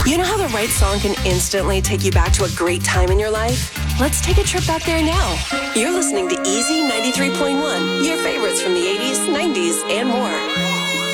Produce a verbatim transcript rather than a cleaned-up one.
You know how the right song can instantly take you back to a great time in your life? Let's take a trip back there now. You're listening to Easy ninety-three point one, your favorites from the eighties, nineties, and more.